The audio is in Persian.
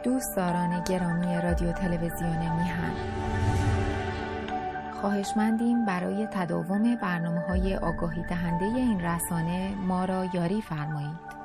دوستداران گرامی رادیو تلویزیون میهن، خواهشمندیم برای تداوم برنامه‌های آگاهی دهنده این رسانه ما را یاری فرمایید.